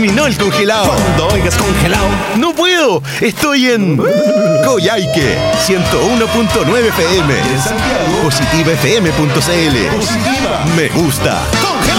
Terminó el congelado. Cuando oigas congelado, No puedo. Estoy en Coyhaique 101.9 FM. en Santiago, Positivafm.cl. Positiva. Me gusta.